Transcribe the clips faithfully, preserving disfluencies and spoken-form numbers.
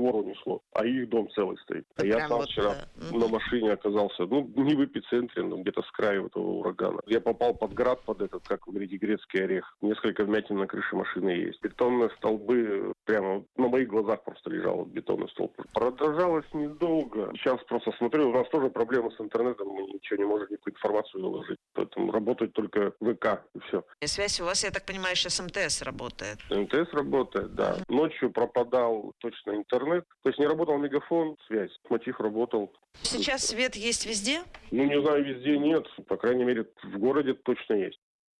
двор унесло, а их дом целый стоит. А Прям я сам вот, вчера да. на машине оказался, ну, не в эпицентре, но где-то с краю этого урагана. Я попал под град, под этот, как вы говорите, грецкий орех. Несколько вмятин на крыше машины есть. Бетонные столбы, прямо на моих глазах просто лежал вот бетонный столб. Продолжалось недолго. Сейчас просто смотрю, у нас тоже проблема с интернетом, мы ничего не можем, никакую информацию заложить. Поэтому работает только ВК, и все. И связь у вас, я так понимаю, сейчас МТС работает. МТС работает, да. Uh-huh. Ночью пропадал точно интернет. То есть не работал мегафон, связь. Мотив работал. Сейчас свет есть везде? Ну, не знаю, везде нет. По крайней мере, в городе точно есть.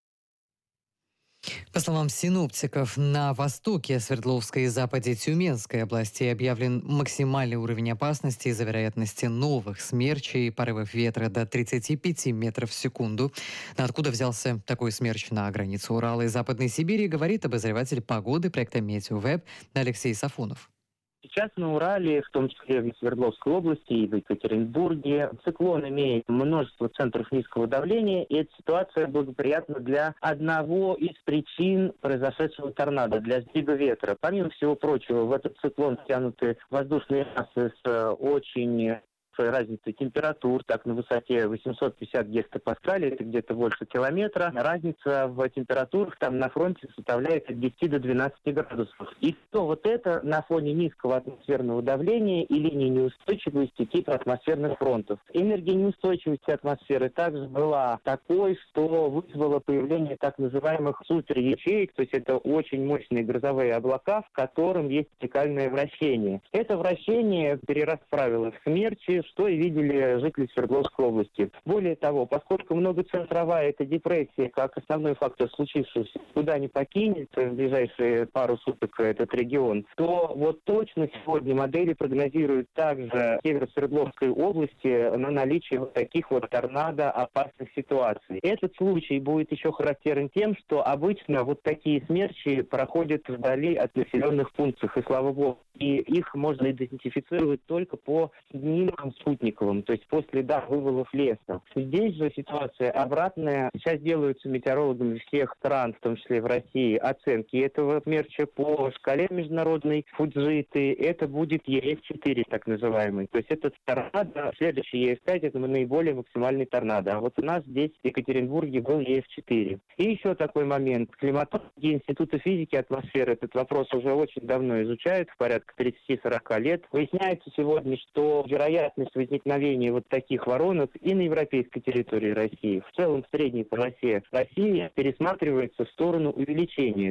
По словам синоптиков, на востоке Свердловской и западе Тюменской областей объявлен максимальный уровень опасности из-за вероятности новых смерчей и порывов ветра до тридцати пяти метров в секунду. Но откуда взялся такой смерч на границе Урала и Западной Сибири, говорит обозреватель погоды проекта «Метеовеб» Алексей Сафонов. Сейчас на Урале, в том числе в Свердловской области и в Екатеринбурге, циклон имеет множество центров низкого давления, и эта ситуация благоприятна для одного из причин произошедшего торнадо, для сдвига ветра. Помимо всего прочего, в этот циклон втянуты воздушные массы с очень разница температур, так на высоте восемьсот пятьдесят гектопаскалей, это где-то больше километра. Разница в температурах там на фронте составляет от десяти до двенадцати градусов. И то вот это на фоне низкого атмосферного давления и линии неустойчивости типа атмосферных фронтов. Энергия неустойчивости атмосферы также была такой, что вызвало появление так называемых суперячеек, то есть это очень мощные грозовые облака, в котором есть вертикальное вращение. Это вращение перерасправило в смерчи, что и видели жители Свердловской области. Более того, поскольку многоцентровая эта депрессия, как основной фактор случившегося, куда не покинет в ближайшие пару суток этот регион, то вот точно сегодня модели прогнозируют также север Свердловской области на наличие вот таких вот торнадо опасных ситуаций. Этот случай будет еще характерен тем, что обычно вот такие смерчи проходят вдали от населенных пунктов, и слава богу. И их можно идентифицировать только по снимкам спутниковым, то есть по следам вывалов леса. Здесь же ситуация обратная. Сейчас делаются метеорологами всех стран, в том числе в России, оценки этого смерча по шкале международной Фуджиты. Это будет Е Эф четыре, так называемый. То есть это торнадо, следующий Е Эф пять, это наиболее максимальный торнадо. А вот у нас здесь в Екатеринбурге был Е Эф четыре. И еще такой момент. Климатологи Института физики атмосферы этот вопрос уже очень давно изучают, в порядке тридцати-сорока лет. Выясняется сегодня, что вероятность возникновения вот таких воронок и на европейской территории России, в целом в средней полосе России, пересматривается в сторону увеличения.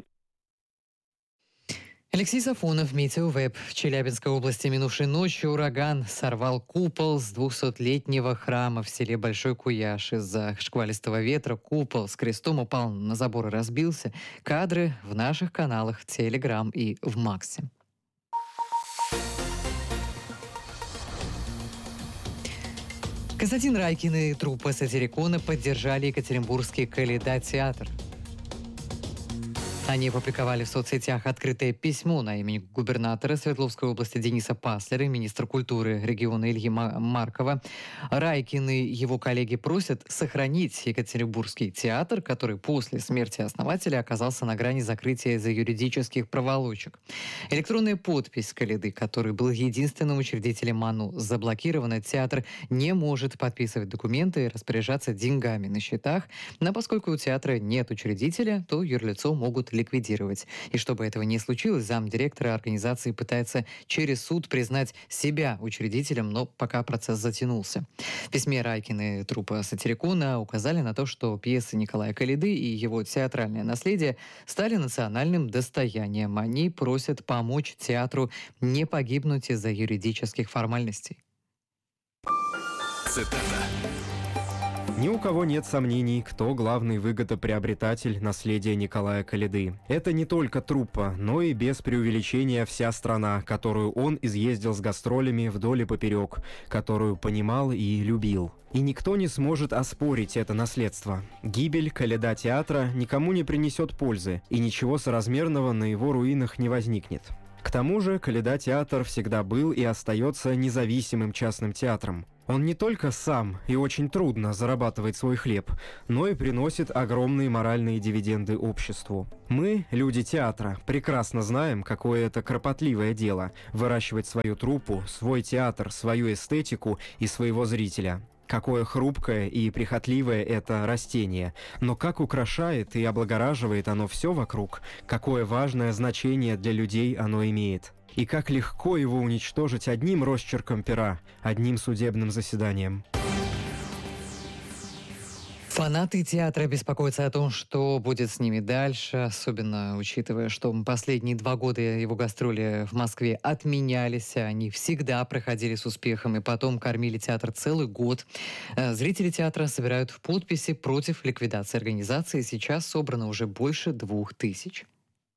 Алексей Сафонов, Метеовеб. В Челябинской области минувшей ночью ураган сорвал купол с двухсотлетнего храма в селе Большой Куяш. Из-за шквалистого ветра купол с крестом упал на забор и разбился. Кадры в наших каналах Телеграм и в Максе. Константин Райкин и труппа Сатирикона поддержали екатеринбургский Калейда-театр. Они опубликовали в соцсетях открытое письмо на имя губернатора Свердловской области Дениса Паслера и министра культуры региона Ильи Маркова. Райкин и его коллеги просят сохранить Екатеринбургский театр, который после смерти основателя оказался на грани закрытия из-за юридических проволочек. Электронная подпись Калейды, который был единственным учредителем МАНУ, заблокирована. Театр не может подписывать документы и распоряжаться деньгами на счетах, но поскольку у театра нет учредителя, то юрлицо могут ликвидировать. И чтобы этого не случилось, замдиректора организации пытается через суд признать себя учредителем, но пока процесс затянулся. В письме Райкин и труппа Сатирикона указали на то, что пьесы Николая Калейды и его театральное наследие стали национальным достоянием. Они просят помочь театру не погибнуть из-за юридических формальностей. Цитата. Ни у кого нет сомнений, кто главный выгодоприобретатель наследия Николая Калейды. Это не только труппа, но и без преувеличения вся страна, которую он изъездил с гастролями вдоль и поперек, которую понимал и любил. И никто не сможет оспорить это наследство. Гибель Калейда-театра никому не принесет пользы, и ничего соразмерного на его руинах не возникнет. К тому же Калейда-театр всегда был и остается независимым частным театром. Он не только сам и очень трудно зарабатывает свой хлеб, но и приносит огромные моральные дивиденды обществу. Мы, люди театра, прекрасно знаем, какое это кропотливое дело – выращивать свою труппу, свой театр, свою эстетику и своего зрителя. Какое хрупкое и прихотливое это растение, но как украшает и облагораживает оно все вокруг, какое важное значение для людей оно имеет. И как легко его уничтожить одним росчерком пера, одним судебным заседанием. Фанаты театра беспокоятся о том, что будет с ними дальше, особенно учитывая, что последние два года его гастроли в Москве отменялись, они всегда проходили с успехом и потом кормили театр целый год. Зрители театра собирают подписи против ликвидации организации, сейчас собрано уже больше двух тысяч.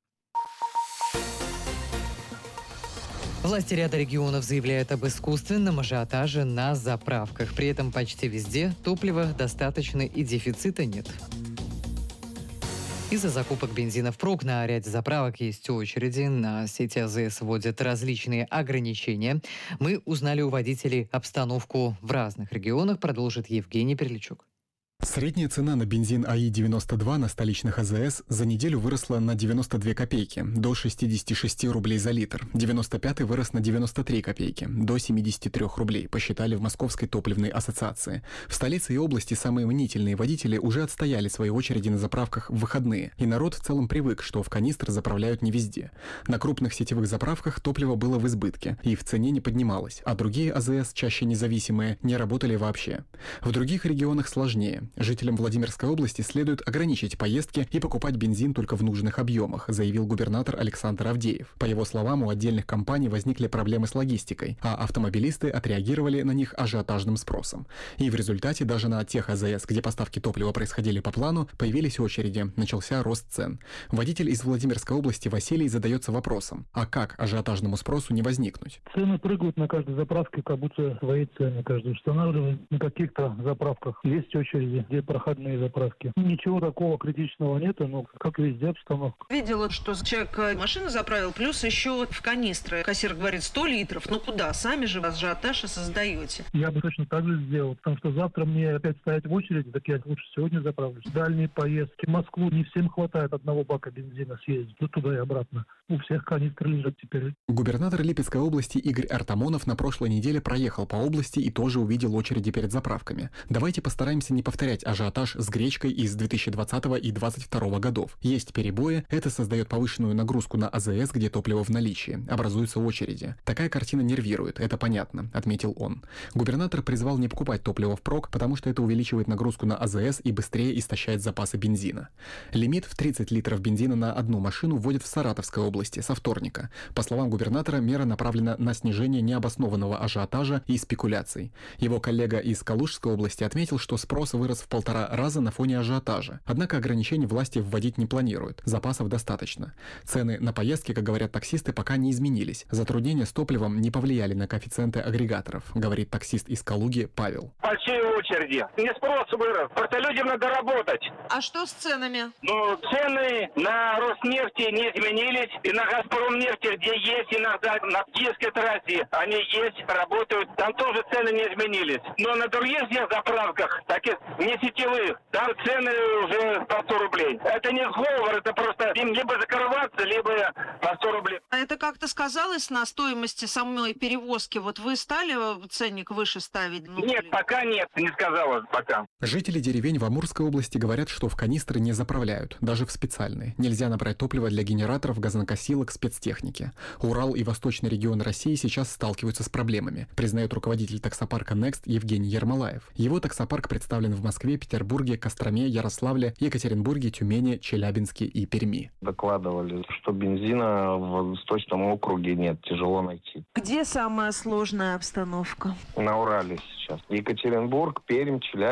Власти ряда регионов заявляют об искусственном ажиотаже на заправках. При этом почти везде топлива достаточно и дефицита нет. Из-за закупок бензина впрок на ряде заправок есть очереди. На сети АЗС вводят различные ограничения. Мы узнали у водителей обстановку в разных регионах, продолжит Евгений Перличук. Средняя цена на бензин АИ девяносто два на столичных АЗС за неделю выросла на девяносто две копейки, до шестидесяти шести рублей за литр. девяносто пятый вырос на девяносто три копейки, до семидесяти трёх рублей, посчитали в Московской топливной ассоциации. В столице и области самые мнительные водители уже отстояли свои очереди на заправках в выходные, и народ в целом привык, что в канистры заправляют не везде. На крупных сетевых заправках топливо было в избытке и в цене не поднималось, а другие АЗС, чаще независимые, не работали вообще. В других регионах сложнее. Жителям Владимирской области следует ограничить поездки и покупать бензин только в нужных объемах, заявил губернатор Александр Авдеев. По его словам, у отдельных компаний возникли проблемы с логистикой, а автомобилисты отреагировали на них ажиотажным спросом. И в результате даже на тех АЗС, где поставки топлива происходили по плану, появились очереди, начался рост цен. Водитель из Владимирской области Василий задается вопросом, а как ажиотажному спросу не возникнуть? Цены прыгают на каждой заправке, как будто свои цены каждый устанавливает. На каких-то заправках есть очереди, где проходные заправки. Ничего такого критичного нет, но как везде обстановка. Видела, что человек машину заправил, плюс еще в канистры. Кассир говорит сто литров. Ну куда? Сами же ажиотаж создаете. Я бы точно так же сделал, потому что завтра мне опять стоять в очереди, так я лучше сегодня заправлюсь. Дальние поездки. В Москву не всем хватает одного бака бензина съездить. Ну туда и обратно. У всех канистры лежат теперь. Губернатор Липецкой области Игорь Артамонов на прошлой неделе проехал по области и тоже увидел очереди перед заправками. Давайте постараемся не повторять ажиотаж с гречкой из две тысячи двадцатого и две тысячи двадцать второго годов. Есть перебои, это создает повышенную нагрузку на АЗС, где топливо в наличии. Образуются очереди. Такая картина нервирует, это понятно, отметил он. Губернатор призвал не покупать топливо впрок, потому что это увеличивает нагрузку на АЗС и быстрее истощает запасы бензина. Лимит в тридцать литров бензина на одну машину вводят в Саратовской области со вторника. По словам губернатора, мера направлена на снижение необоснованного ажиотажа и спекуляций. Его коллега из Калужской области отметил, что спрос вырос в полтора раза на фоне ажиотажа. Однако ограничений власти вводить не планируют. Запасов достаточно. Цены на поездки, как говорят таксисты, пока не изменились. Затруднения с топливом не повлияли на коэффициенты агрегаторов, говорит таксист из Калуги Павел. Большие очереди. Не спрос вырос. Просто людям надо работать. А что с ценами? Ну, цены на Роснефти не изменились. И на Газпромнефти, где есть иногда на Киевской трассе, они есть, работают. Там тоже цены не изменились. Но на других заправках, таких не сетевых, там цены уже по сто рублей. Это не сговор, это просто им либо закрываться, либо по сто рублей. А это как-то сказалось на стоимости самой перевозки? Вот вы стали ценник выше ставить? Ну, нет, или... пока нет, не сказала пока. Жители деревень в Амурской области говорят, что в канистры не заправляют, даже в специальные. Нельзя набрать топливо для генераторов, газонокосилок, спецтехники. Урал и восточный регион России сейчас сталкиваются с проблемами, признает руководитель таксопарка Next Евгений Ермолаев. Его таксопарк представлен в Москве, Петербурге, Костроме, Ярославле, Екатеринбурге, Тюмени, Челябинске и Перми. Докладывали, что бензина в Восточном округе нет, тяжело найти. Где самая сложная обстановка? На Урале сейчас. Екатеринбург, Пермь, Челябинск.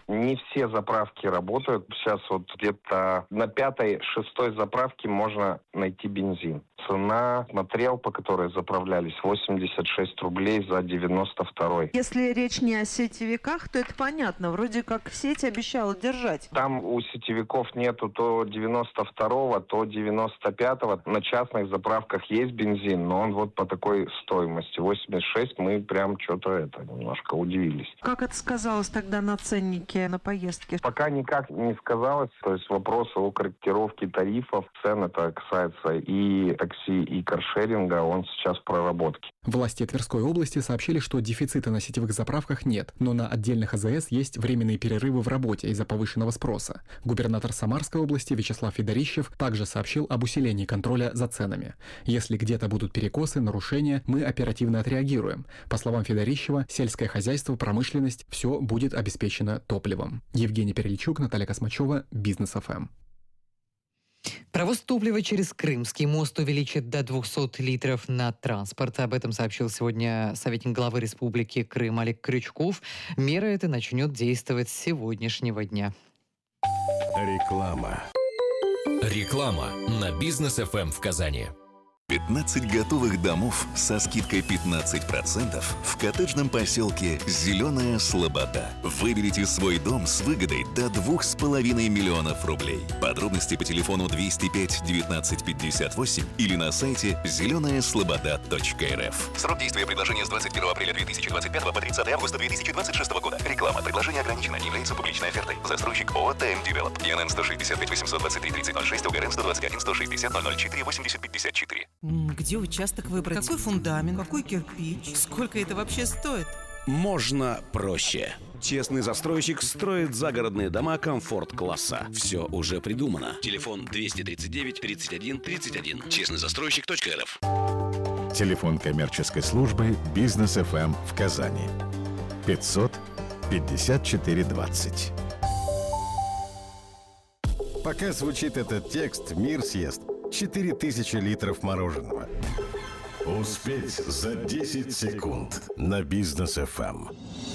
Не все заправки работают. Сейчас вот где-то на пятой, шестой заправке можно найти бензин. Цена, смотрел, по которой заправлялись, восемьдесят шесть рублей за девяносто второй. Если речь не о сетевиках, то это понятно. Вроде как сеть обещала держать. Там у сетевиков нету то девяносто второго, то девяносто пятого. На частных заправках есть бензин, но он вот по такой стоимости. восемьдесят шесть, мы прям что-то это немножко удивились. Как это сказалось тогда на ценнике на поездки? Пока никак не сказалось. То есть вопросы о корректировке тарифов, цен, это касается и такси, и каршеринга, он сейчас в проработке. Власти Тверской области сообщили, что дефицита на сетевых заправках нет, но на отдельных АЗС есть временные перерывы в работе из-за повышенного спроса. Губернатор Самарской области Вячеслав Федорищев также сообщил об усилении контроля за ценами. Если где-то будут перекосы, нарушения, мы оперативно отреагируем. По словам Федорищева, сельское хозяйство, промышленность – все будет обеспечено топливом. Евгений Перельчук, Наталья Космачева, Бизнес эф эм. Провоз топлива через Крымский мост увеличит до двухсот литров на транспорт. Об этом сообщил сегодня советник главы Республики Крым Олег Крючков. Мера эта начнет действовать с сегодняшнего дня. Реклама. Реклама на Бизнес эф эм в Казани. пятнадцать готовых домов со скидкой пятнадцать процентов в коттеджном поселке «Зеленая Слобода». Выберите свой дом с выгодой до двух с половиной миллионов рублей. Подробности по телефону двести пять девятнадцать пятьдесят восемь или на сайте зеленая слобода точка эр эф. Срок действия предложения с двадцать первого апреля две тысячи двадцать пятого по тридцатое августа две тысячи двадцать шестого года. Реклама. Предложение ограничено. Не является публичной офертой. Застройщик ООО «ТМ Девелоп». ИНН сто шестьдесят пять восемьсот двадцать три тридцать ноль шесть, УГРН сто двадцать один сто шестьдесят ноль ноль четыре восемьдесят пятьдесят четыре. Где участок выбрать? Какой фундамент? Какой кирпич? Сколько это вообще стоит? Можно проще. Честный застройщик строит загородные дома комфорт-класса. Все уже придумано. Телефон двести тридцать девять тридцать один тридцать один. честный застройщик точка эр эф. Телефон коммерческой службы Бизнес эф эм в Казани. пятьсот пятьдесят четыре двадцать. Пока звучит этот текст, мир съест четыре тысячи литров мороженого. Успеть за десять секунд на Бизнес эф эм.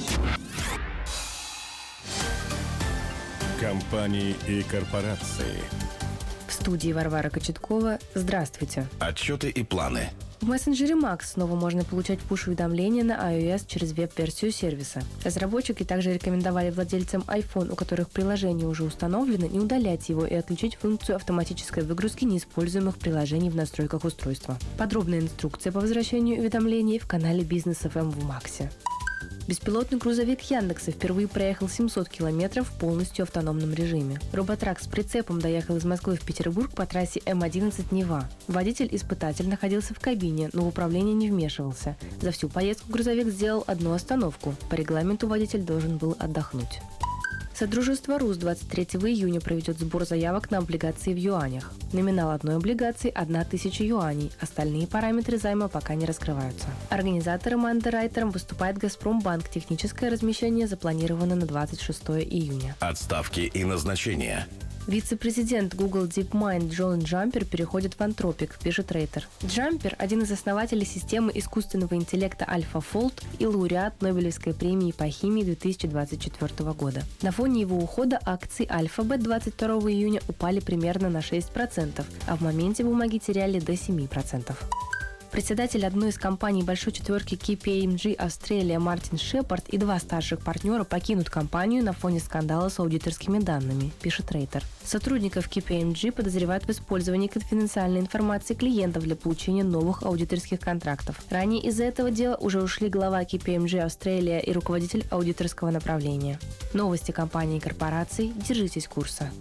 Компании и корпорации. В студии Варвара Кочеткова. Здравствуйте. Отчеты и планы. В мессенджере Макс снова можно получать пуш-уведомления на iOS через веб-версию сервиса. Разработчики также рекомендовали владельцам iPhone, у которых приложение уже установлено, не удалять его и отключить функцию автоматической выгрузки неиспользуемых приложений в настройках устройства. Подробная инструкция по возвращению уведомлений в канале Бизнес эф эм в Максе. Беспилотный грузовик Яндекса впервые проехал семьсот километров в полностью автономном режиме. Роботрак с прицепом доехал из Москвы в Петербург по трассе эм одиннадцать Нева. Водитель-испытатель находился в кабине, но в управление не вмешивался. За всю поездку грузовик сделал одну остановку. По регламенту водитель должен был отдохнуть. Содружество РУС двадцать третьего июня проведет сбор заявок на облигации в юанях. Номинал одной облигации – одна тысяча юаней. Остальные параметры займа пока не раскрываются. Организатором и андеррайтером выступает «Газпромбанк». Техническое размещение запланировано на двадцать шестого июня. Отставки и назначения. Вице-президент Google DeepMind Джон Джампер переходит в Anthropic, пишет Рейтер. Джампер – один из основателей системы искусственного интеллекта AlphaFold и лауреат Нобелевской премии по химии две тысячи двадцать четвёртого года. На фоне его ухода акции Alphabet двадцать второго июня упали примерно на шесть процентов, а в моменте бумаги теряли до семи процентов. Председатель одной из компаний большой четверки кей пи эм джи Австралия Мартин Шепард и два старших партнера покинут компанию на фоне скандала с аудиторскими данными, пишет Рейтер. Сотрудников кей пи эм джи подозревают в использовании конфиденциальной информации клиентов для получения новых аудиторских контрактов. Ранее из-за этого дела уже ушли глава кей пи эм джи Австралия и руководитель аудиторского направления. Новости компаний и корпораций. Держитесь курса.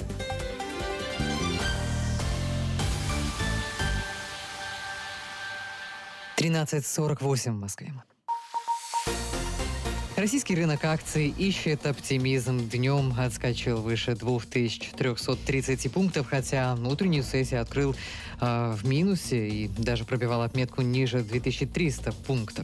тринадцать сорок восемь в Москве. Российский рынок акций ищет оптимизм. Днем отскочил выше две тысячи триста тридцать пунктов, хотя утреннюю сессию открыл э, в минусе и даже пробивал отметку ниже две тысячи триста пунктов.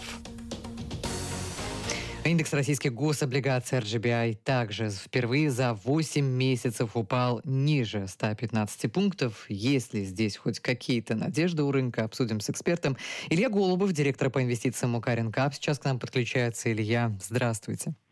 Индекс российских гособлигаций эр джи би ай также впервые за восемь месяцев упал ниже ста пятнадцати пунктов. Есть ли здесь хоть какие-то надежды у рынка, обсудим с экспертом. Илья Голубов, директор по инвестициям Укарен Кап, сейчас к нам подключается. Илья, здравствуйте.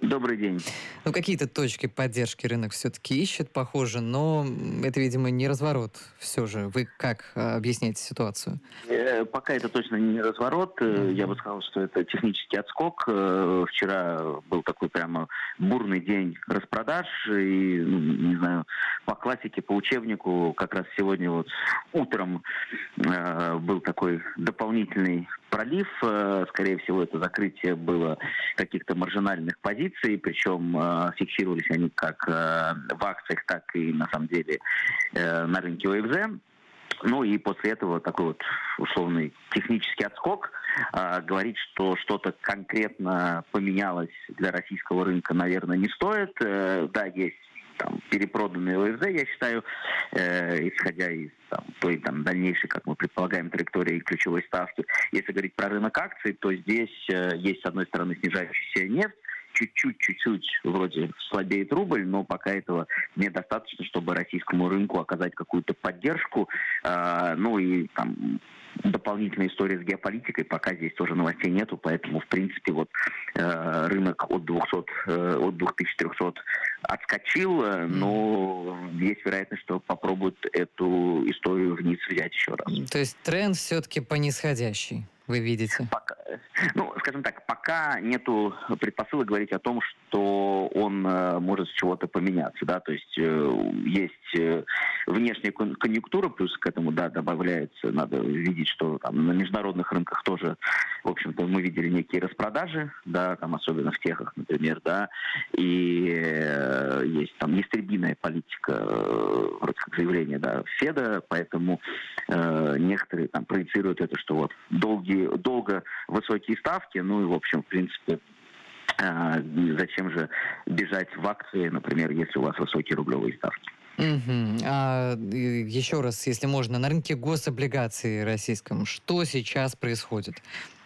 Добрый день. Ну, какие-то точки поддержки рынок все-таки ищет, похоже, но это, видимо, не разворот все же. Вы как а, объясняете ситуацию? Э, пока это точно не разворот. Mm-hmm. Я бы сказал, что это технический отскок. Э, вчера был такой прямо бурный день распродаж. И, ну, не знаю, по классике, по учебнику, как раз сегодня вот утром э, был такой дополнительный пролив. Э, скорее всего, это закрытие было каких-то маржинальных позиций, причем э, фиксировались они как э, в акциях, так и на самом деле э, на рынке о эф зет. Ну и после этого такой вот условный технический отскок. Э, говорить, что что-то конкретно поменялось для российского рынка, наверное, не стоит. Э, да, есть там перепроданные о эф зет, я считаю, э, исходя из там, той там, дальнейшей, как мы предполагаем, траектории ключевой ставки. Если говорить про рынок акций, то здесь э, есть, с одной стороны, снижающаяся нефть, чуть-чуть, чуть-чуть вроде слабеет рубль, но пока этого недостаточно, чтобы российскому рынку оказать какую-то поддержку. Э, ну и там дополнительная история с геополитикой, пока здесь тоже новостей нету, поэтому, в принципе, вот э, рынок от двухсот, э, от две тысячи трехсот отскочил, но есть вероятность, что попробуют эту историю вниз взять еще раз. То есть тренд все-таки по нисходящей, вы видите? Пока, ну, скажем так, пока нету предпосылок говорить о том, что он э, может с чего-то поменяться, да, то есть э, есть э, внешняя конъюнктура, плюс к этому, да, добавляется, надо видеть, что там на международных рынках тоже, в общем-то, мы видели некие распродажи, да, там особенно в техах, например, да, и э, есть там неистребимая политика, э, вроде как заявление, да, Феда, поэтому э, некоторые там проецируют это, что вот долгие, долго высокие ставки, ну и, в общем, в принципе, э, зачем же бежать в акции, например, если у вас высокие рублевые ставки. Угу. А еще раз, если можно, на рынке гособлигаций российском, что сейчас происходит?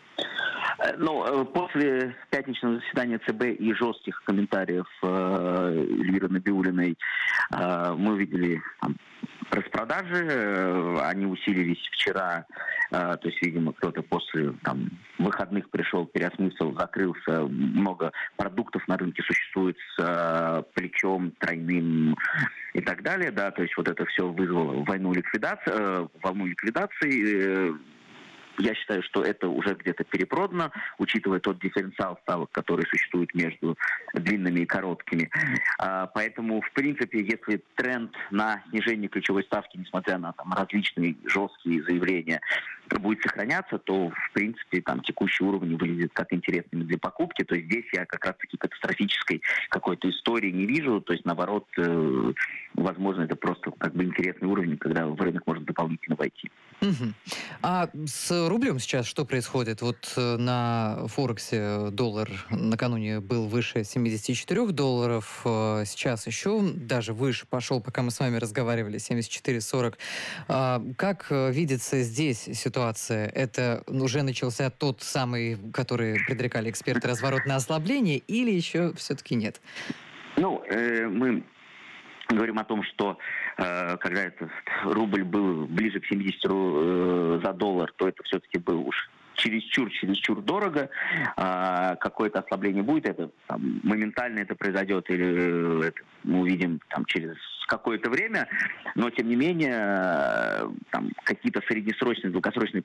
Ну, после пятничного заседания ЦБ и жестких комментариев э, Эльвиры Набиуллиной э, мы увидели там распродажи, э, они усилились вчера, э, то есть, видимо, кто-то после там, выходных пришел, переосмыслил, закрылся, много продуктов на рынке существует с э, плечом тройным и так далее, да, то есть вот это все вызвало войну ликвидации, э, волну ликвидации. Э, Я считаю, что это уже где-то перепродано, учитывая тот дифференциал ставок, который существует между длинными и короткими. А, поэтому, в принципе, если тренд на снижение ключевой ставки, несмотря на там, различные жесткие заявления, будет сохраняться, то, в принципе, там текущий уровень выглядит как интересными для покупки. То есть здесь я как раз-таки катастрофической какой-то истории не вижу. То есть, наоборот, э, возможно, это просто как бы интересный уровень, когда в рынок можно дополнительно войти. Угу. А с рублем сейчас что происходит? Вот на Форексе доллар накануне был выше семидесяти четырёх долларов, сейчас еще даже выше пошел, пока мы с вами разговаривали, семьдесят четыре сорок. А как видится здесь ситуация? Это уже начался тот самый, который предрекали эксперты, разворот на ослабление, или еще все-таки нет? Ну, э, мы... говорим о том, что э, когда этот рубль был ближе к семидесяти э, за доллар, то это все-таки было уж чересчур, чересчур дорого. А, какое-то ослабление будет, это там, моментально это произойдет, или э, это мы увидим там, через какое-то время, но тем не менее э, там, какие-то среднесрочные, долгосрочные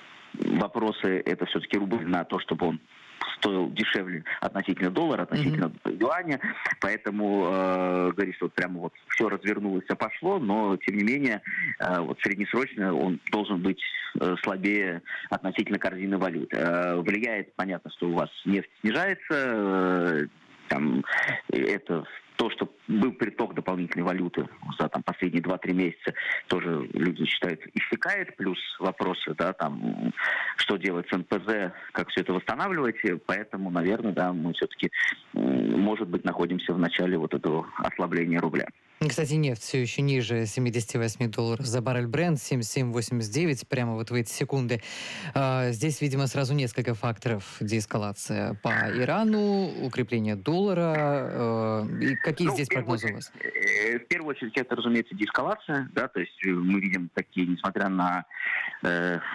вопросы, это все-таки рубль на то, чтобы он стоил дешевле относительно доллара, относительно mm-hmm. юаня, поэтому э, говорит, что вот прямо вот все развернулось, все пошло, но тем не менее э, вот среднесрочно он должен быть э, слабее относительно корзины валют. Э, влияет, понятно, что у вас нефть снижается, э, там это то, что был приток дополнительной валюты за там, последние два-три месяца, тоже люди считают, иссякает, плюс вопросы, да, там, что делать с эн пэ зэ, как все это восстанавливать, поэтому, наверное, да, мы все-таки, может быть, находимся в начале вот этого ослабления рубля. Кстати, нефть все еще ниже семидесяти восьми долларов за баррель Brent, семьдесят семь восемьдесят девять, прямо вот в эти секунды. Здесь, видимо, сразу несколько факторов деэскалация по Ирану, укрепление доллара. И какие ну, здесь прогнозы у вас? В первую очередь, это, разумеется, деэскалация, да, то есть мы видим такие, несмотря на э,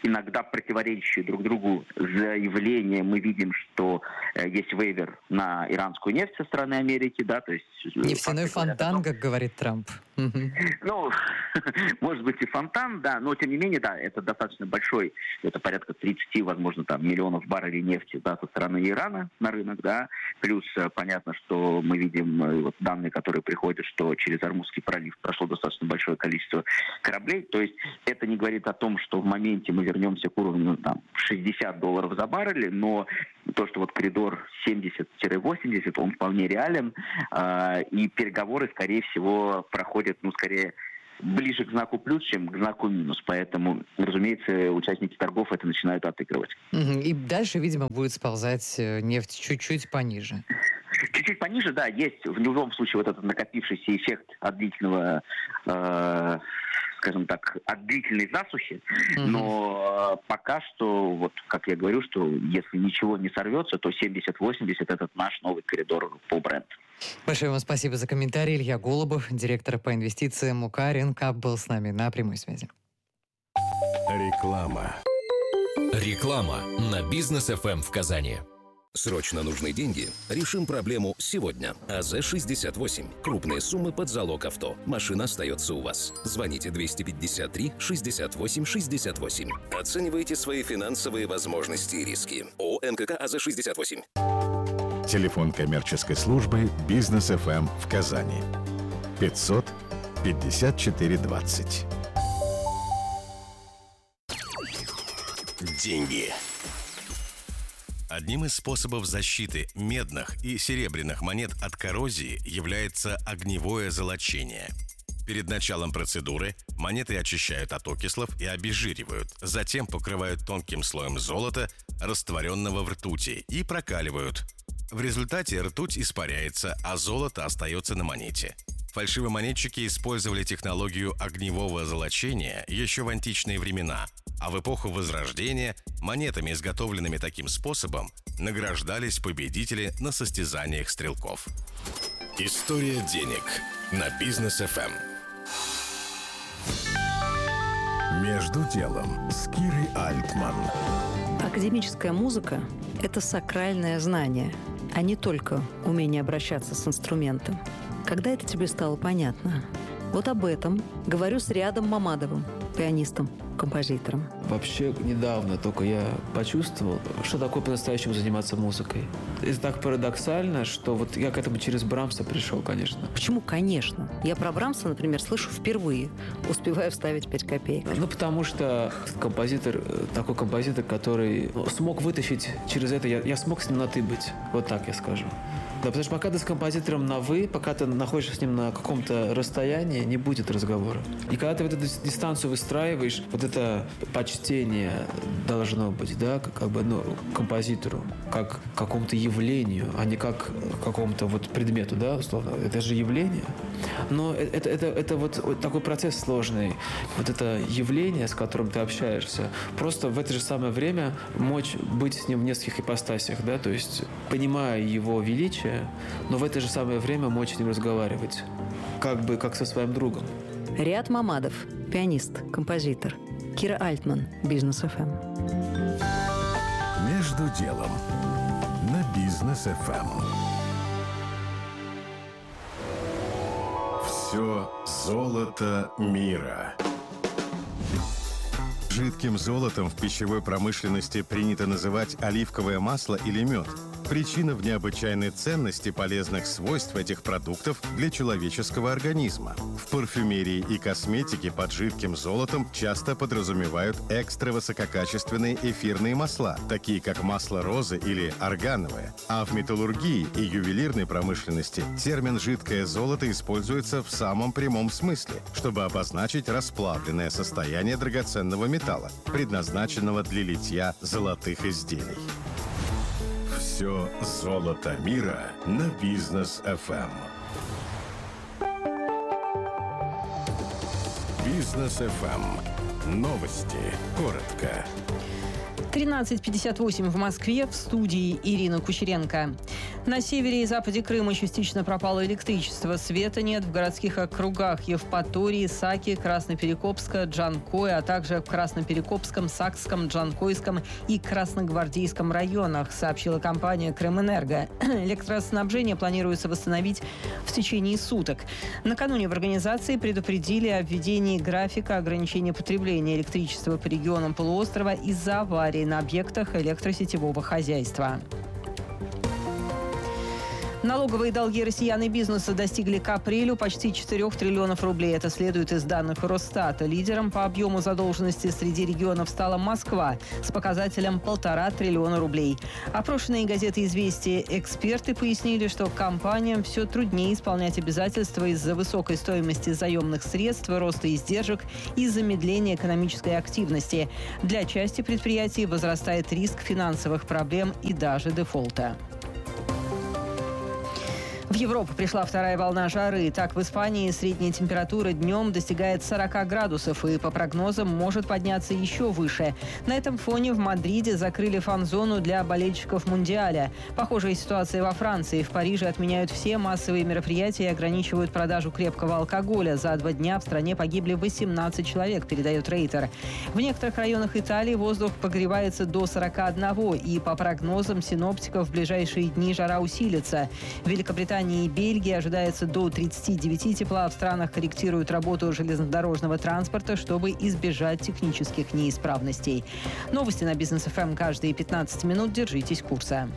иногда противоречащие друг другу заявления. Мы видим, что э, есть вейвер на иранскую нефть со стороны Америки, да, то есть... Нефтяной фонтан, как говорит Трамп. Ну, может быть и фонтан, да, но тем не менее, да, это достаточно большой, это порядка тридцать, возможно, там, миллионов баррелей нефти, да, со стороны Ирана на рынок, да, плюс понятно, что мы видим вот данные, которые приходят, что через Ормузский пролив прошло достаточно большое количество кораблей, то есть это не говорит о том, что в моменте мы вернемся к уровню там шестьдесят долларов за баррель, но то, что вот коридор семьдесят-восемьдесят, он вполне реален, э, и переговоры, скорее всего, проходят, ну, скорее, ближе к знаку плюс, чем к знаку минус. Поэтому, разумеется, участники торгов это начинают отыгрывать. И дальше, видимо, будет сползать нефть чуть-чуть пониже. Чуть-чуть пониже, да, есть в любом случае вот этот накопившийся эффект от длительного, э, скажем так, от длительной засухи, mm-hmm. но пока что, вот как я говорю, что если ничего не сорвется, то семьдесят-восемьдесят этот наш новый коридор по бренду. Большое вам спасибо за комментарий. Илья Голубов, директор по инвестициям УК «Ренкап», был с нами на прямой связи. Реклама. Реклама на Бизнес эф эм в Казани. Срочно нужны деньги? Решим проблему сегодня. АЗ шестьдесят восемь. Крупные суммы под залог авто. Машина остается у вас. Звоните двести пятьдесят три шестьдесят восемь шестьдесят восемь. Оценивайте свои финансовые возможности и риски. ООО НКК АЗ шестьдесят восемь. Телефон коммерческой службы Бизнес эф эм в Казани. пятьсот пятьдесят четыре двадцать. Деньги. Одним из способов защиты медных и серебряных монет от коррозии является огневое золочение. Перед началом процедуры монеты очищают от окислов и обезжиривают, затем покрывают тонким слоем золота, растворенного в ртути, и прокаливают. В результате ртуть испаряется, а золото остается на монете. Фальшивомонетчики использовали технологию огневого золочения еще в античные времена, а в эпоху Возрождения монетами, изготовленными таким способом, награждались победители на состязаниях стрелков. История денег на Бизнес эф эм. Между делом с Кирой Альтман. Академическая музыка – это сакральное знание, а не только умение обращаться с инструментом. Когда это тебе стало понятно? Вот об этом говорю с Риадом Мамадовым, пианистом, композитором. Вообще недавно только я почувствовал, что такое по-настоящему заниматься музыкой. Это так парадоксально, что вот я к этому через Брамса пришел, конечно. Почему «конечно»? Я про Брамса, например, слышу впервые, успевая вставить пять копеек. Ну, потому что композитор, такой композитор, который смог вытащить через это, я, я смог с ним на «ты» быть. Вот так я скажу. Да, потому что пока ты с композитором на «вы», пока ты находишься с ним на каком-то расстоянии, не будет разговора. И когда ты вот эту дистанцию выстраиваешь, вот это почтение должно быть, да, как, как бы, ну, композитору, как к какому-то явлению, а не как к какому-то вот предмету, да, условно. Это же явление. Но это, это, это вот, вот такой процесс сложный. Вот это явление, с которым ты общаешься, просто в это же самое время мочь быть с ним в нескольких ипостасях, да, то есть понимая его величие, но в это же самое время мочь с ним разговаривать, как бы как со своим другом. Риад Мамадов, пианист, композитор. Кира Альтман, Бизнес эф эм. Между делом на Бизнес эф эм. Все золото мира. Жидким золотом в пищевой промышленности принято называть оливковое масло или мед. Причина в необычайной ценности полезных свойств этих продуктов для человеческого организма. В парфюмерии и косметике под жидким золотом часто подразумевают экстравысококачественные эфирные масла, такие как масло розы или органовое. А в металлургии и ювелирной промышленности термин «жидкое золото» используется в самом прямом смысле, чтобы обозначить расплавленное состояние драгоценного металла, предназначенного для литья золотых изделий. Все золото мира на Бизнес эф эм. Бизнес эф эм. Новости. Коротко. тринадцать пятьдесят восемь в Москве, в студии Ирина Кучеренко. На севере и западе Крыма частично пропало электричество. Света нет в городских округах Евпатории, Саки, Красноперекопска, Джанкоя, а также в Красноперекопском, Сакском, Джанкойском и Красногвардейском районах, сообщила компания «Крымэнерго». Электроснабжение планируется восстановить в течение суток. Накануне в организации предупредили о введении графика ограничения потребления электричества по регионам полуострова из-за аварии на объектах электросетевого хозяйства. Налоговые долги россиян и бизнеса достигли к апрелю почти четырёх триллионов рублей. Это следует из данных Росстата. Лидером по объему задолженности среди регионов стала Москва с показателем полтора триллиона рублей. Опрошенные газеты «Известия» эксперты пояснили, что компаниям все труднее исполнять обязательства из-за высокой стоимости заемных средств, роста издержек и замедления экономической активности. Для части предприятий возрастает риск финансовых проблем и даже дефолта. В Европу пришла вторая волна жары. Так, в Испании средняя температура днем достигает сорока градусов и, по прогнозам, может подняться еще выше. На этом фоне в Мадриде закрыли фан-зону для болельщиков Мундиаля. Похожая ситуация во Франции. В Париже отменяют все массовые мероприятия и ограничивают продажу крепкого алкоголя. За два дня в стране погибли восемнадцать человек, передает Рейтер. В некоторых районах Италии воздух прогревается до сорока одного, и, по прогнозам синоптиков, в ближайшие дни жара усилится. В Великобритании и Бельгии ожидается до тридцати девяти тепла. В странах корректируют работу железнодорожного транспорта, чтобы избежать технических неисправностей. Новости на Бизнес эф эм каждые пятнадцать минут. Держитесь курса.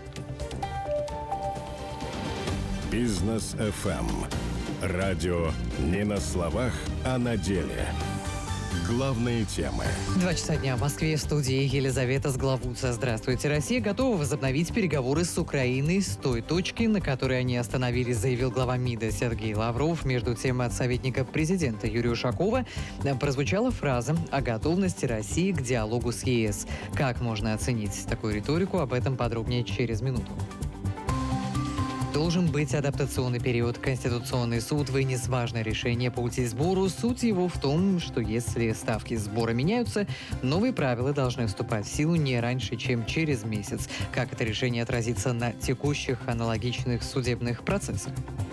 Бизнес эф эм. Радио не на словах, а на деле. Главные темы. Два часа дня в Москве, в студии Елизавета Сглавуца. Здравствуйте. Россия готова возобновить переговоры с Украиной с той точки, на которой они остановились, заявил глава МИДа Сергей Лавров. Между тем, от советника президента Юрия Ушакова прозвучала фраза о готовности России к диалогу с е эс. Как можно оценить такую риторику? Об этом подробнее через минуту. Должен быть адаптационный период. Конституционный суд вынес важное решение по утильсбору. Суть его в том, что если ставки сбора меняются, новые правила должны вступать в силу не раньше, чем через месяц. Как это решение отразится на текущих аналогичных судебных процессах?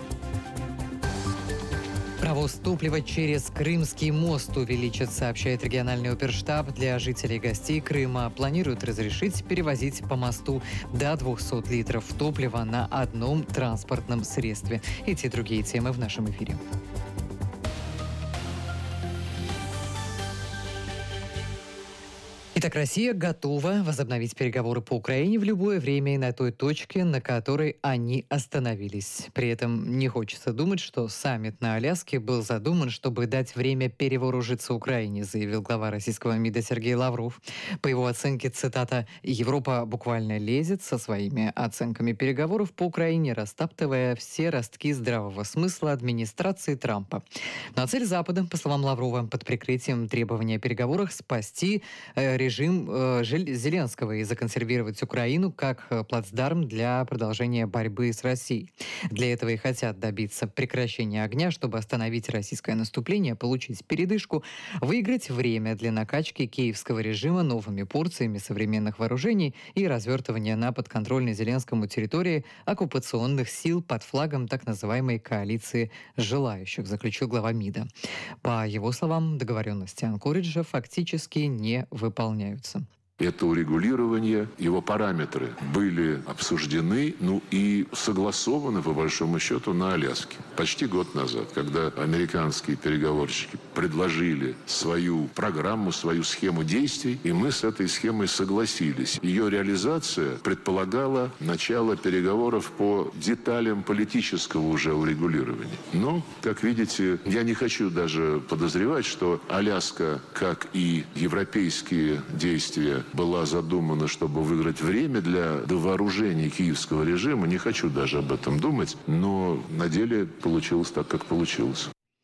Провоз топлива через Крымский мост увеличат, сообщает региональный оперштаб. Для жителей и гостей Крыма планируют разрешить перевозить по мосту до двухсот литров топлива на одном транспортном средстве. Эти и другие темы в нашем эфире. Итак, Россия готова возобновить переговоры по Украине в любое время и на той точке, на которой они остановились. При этом не хочется думать, что саммит на Аляске был задуман, чтобы дать время перевооружиться Украине, заявил глава российского МИДа Сергей Лавров. По его оценке, цитата, «Европа буквально лезет со своими оценками переговоров по Украине, растаптывая все ростки здравого смысла администрации Трампа». Но цель Запада, по словам Лаврова, под прикрытием требования о переговорах спасти э, режим э, Зеленского и законсервировать Украину как э, плацдарм для продолжения борьбы с Россией. Для этого и хотят добиться прекращения огня, чтобы остановить российское наступление, получить передышку, выиграть время для накачки киевского режима новыми порциями современных вооружений и развертывания на подконтрольной Зеленскому территории оккупационных сил под флагом так называемой коалиции желающих, заключил глава МИДа. По его словам, договоренности Анкориджа фактически не выполняются. Это урегулирование, его параметры были обсуждены, ну и согласованы, по большому счету, на Аляске. Почти год назад, когда американские переговорщики предложили свою программу, свою схему действий, и мы с этой схемой согласились. Ее реализация предполагала начало переговоров по деталям политического уже урегулирования. Но, как видите, я не хочу даже подозревать, что Аляска, как и европейские действия, была задумана, чтобы выиграть время для довооружения киевского режима. Не хочу даже об этом думать, но на деле получилось так, как получилось.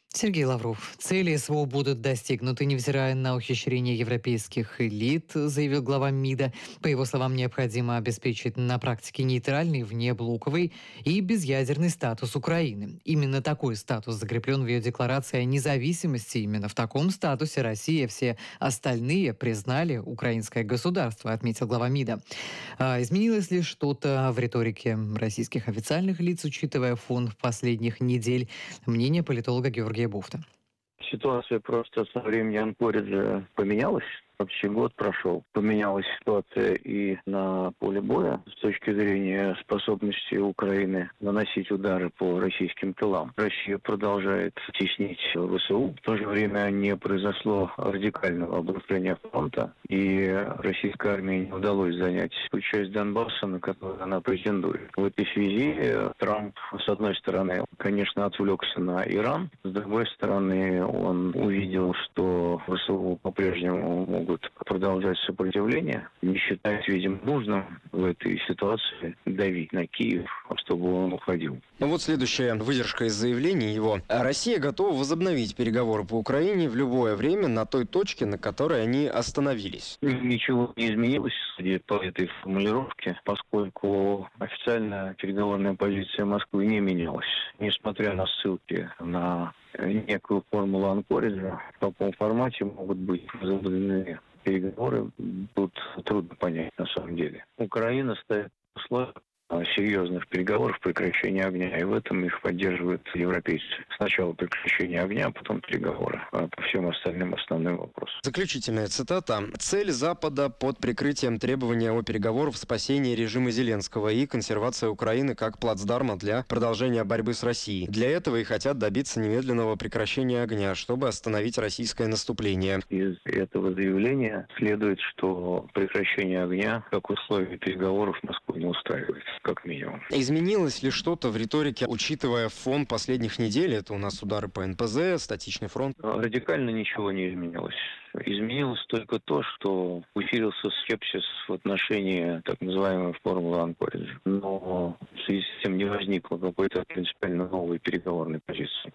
Сергей Лавров. Цели СВО будут достигнуты, невзирая на ухищрения европейских элит, заявил глава МИДа. По его словам, необходимо обеспечить на практике нейтральный, внеблоковый и безъядерный статус Украины. Именно такой статус закреплен в ее декларации о независимости. Именно в таком статусе Россия и все остальные признали украинское государство, отметил глава МИДа. А изменилось ли что-то в риторике российских официальных лиц, учитывая фон последних недель? Мнение политолога Георгия Буфта. Ситуация просто со времени Анкориджа поменялась. Почти год прошел. Поменялась ситуация и на поле боя с точки зрения способности Украины наносить удары по российским тылам. Россия продолжает теснить ВСУ. В то же время не произошло радикального обрушения фронта, и российской армии не удалось занять ту часть Донбасса, на которую она претендует. В этой связи Трамп, с одной стороны, конечно, отвлекся на Иран, с другой стороны, он увидел, что ВСУ по-прежнему могут продолжать сопротивление, не считает, видимо, нужным в этой ситуации давить на Киев, чтобы он уходил. Ну вот следующая выдержка из заявления его. Россия готова возобновить переговоры по Украине в любое время на той точке, на которой они остановились. Ничего не изменилось, судя по этой формулировке, поскольку официальная переговорная позиция Москвы не менялась. Несмотря на ссылки на некую формулу Анкориджа, в каком формате могут быть возобновлены переговоры, тут трудно понять на самом деле. Украина ставит условия серьезных переговоров, прекращения огня, и в этом их поддерживают европейцы. Сначала прекращение огня, а потом переговоры по всем остальным основным вопросам. Заключительная цитата. «Цель Запада под прикрытием требования о переговорах спасения режима Зеленского и консервация Украины как плацдарма для продолжения борьбы с Россией. Для этого и хотят добиться немедленного прекращения огня, чтобы остановить российское наступление». Из этого заявления следует, что прекращение огня как условие переговоров Москву не устраивает, как минимум. Изменилось ли что-то в риторике, учитывая фон последних недель? Это у нас удары по эн пэ зэ, статичный фронт. Радикально ничего не изменилось. Изменилось только то, что усилился скепсис в отношении так называемой формулы Анкориджа. Но в связи с этим не возникло какой-то принципиально новой переговорной позиции.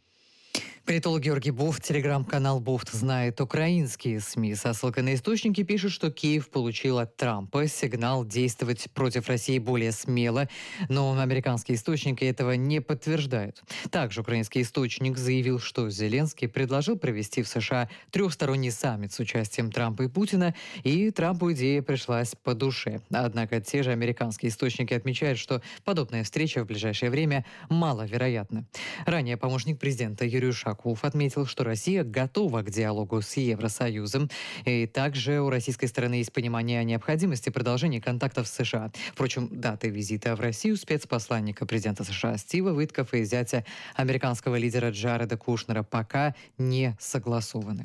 Политолог Георгий Буфт, телеграм-канал Буфт знает украинские СМИ. Со ссылкой на источники пишут, что Киев получил от Трампа сигнал действовать против России более смело, но американские источники этого не подтверждают. Также украинский источник заявил, что Зеленский предложил провести в США трехсторонний саммит с участием Трампа и Путина, и Трампу идея пришлась по душе. Однако те же американские источники отмечают, что подобная встреча в ближайшее время маловероятна. Ранее помощник президента Юрий Ушаков отметил, что Россия готова к диалогу с Евросоюзом. И также у российской стороны есть понимание о необходимости продолжения контактов с США. Впрочем, даты визита в Россию спецпосланника президента США Стива Уиткоффа и зятя американского лидера Джареда Кушнера пока не согласованы.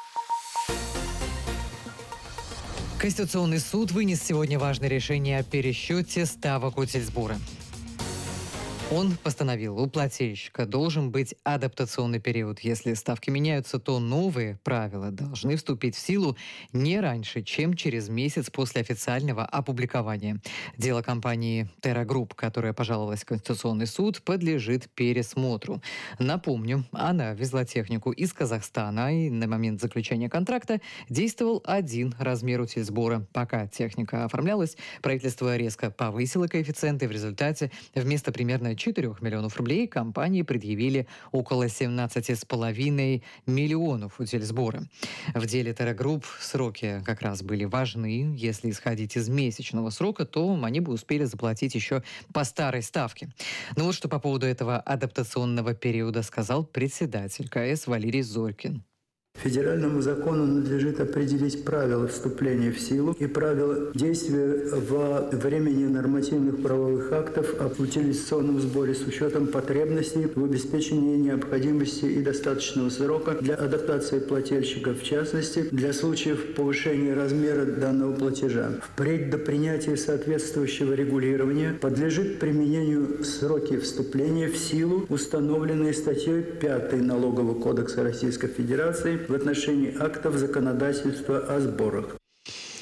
Конституционный суд вынес сегодня важное решение о пересчете ставок утильсбора. Он постановил, у плательщика должен быть адаптационный период. Если ставки меняются, то новые правила должны вступить в силу не раньше, чем через месяц после официального опубликования. Дело компании Terra Group, которая пожаловалась в Конституционный суд, подлежит пересмотру. Напомню, она везла технику из Казахстана, и на момент заключения контракта действовал один размер утильсбора. Пока техника оформлялась, правительство резко повысило коэффициенты. В результате вместо примерно четырёх миллионов рублей компании предъявили около семнадцати с половиной миллионов утильсбора. В деле Terra Group сроки как раз были важны. Если исходить из месячного срока, то они бы успели заплатить еще по старой ставке. Но вот что по поводу этого адаптационного периода сказал председатель ка эс Валерий Зорькин. Федеральному закону надлежит определить правила вступления в силу и правила действия во времени нормативных правовых актов об утилизационном сборе с учетом потребностей в обеспечении необходимости и достаточного срока для адаптации плательщика, в частности, для случаев повышения размера данного платежа. Впредь до принятия соответствующего регулирования подлежит применению сроки вступления в силу, установленные статьей пятой Налогового кодекса Российской Федерации в отношении актов законодательства о сборах.